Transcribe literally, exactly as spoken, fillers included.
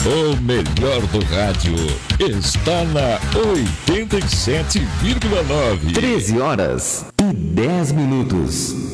O melhor do rádio está na oitenta e sete vírgula nove. treze horas e dez minutos.